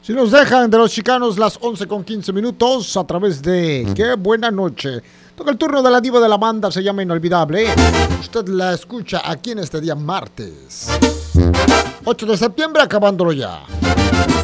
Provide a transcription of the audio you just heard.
Si nos dejan de los chicanos las 11:15 a través de Qué Buena Noche. Toca el turno de la diva de la banda, se llama Inolvidable. Usted la escucha aquí en este día martes 8 de septiembre, acabándolo ya.